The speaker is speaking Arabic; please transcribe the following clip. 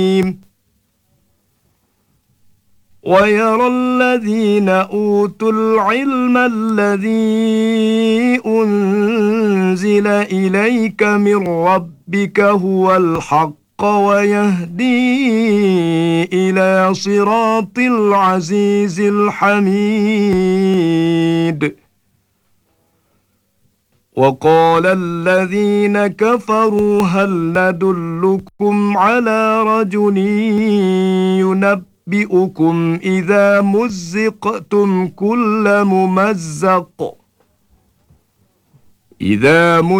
ويرى الذين أوتوا العلم الذي أنزل إليك من ربك هو الحق ويهدي إلى صراط العزيز الحميد. وقال الذين كفروا هل ندلكم على رجل ينبئكم إذا مزقتم كل ممزق